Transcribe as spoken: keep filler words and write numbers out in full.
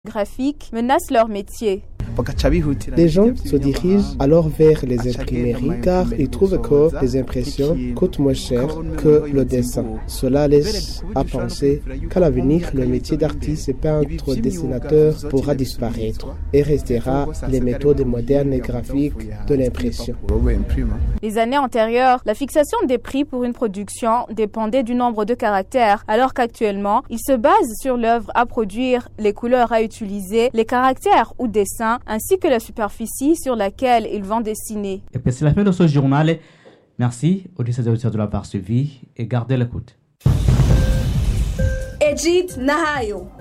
graphiques menacent leur métier. Les gens se dirigent alors vers les imprimeries car ils trouvent que les impressions coûtent moins cher que le dessin. Cela laisse à penser qu'à l'avenir, le métier d'artiste et peintre dessinateur pourra disparaître et restera les méthodes modernes et graphiques de l'impression. Les années antérieures, la fixation des prix pour une production dépendait du nombre de caractères, alors qu'actuellement, il se base sur l'œuvre à produire, les couleurs à utiliser, les caractères ou dessins, ainsi que la superficie sur laquelle ils vont dessiner. Et puis c'est la fin de ce journal. Merci aux dix-sept auditeurs de l'avoir suivi et gardez l'écoute. Egid Nahayo.